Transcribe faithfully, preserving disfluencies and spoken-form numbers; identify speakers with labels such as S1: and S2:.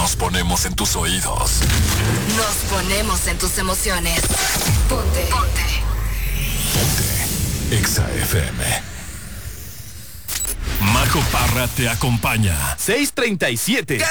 S1: Nos ponemos en tus oídos.
S2: Nos ponemos en tus emociones. Ponte. Ponte.
S1: Ponte. Exa F M.
S3: Marco Parra te acompaña.
S4: seis treinta y siete.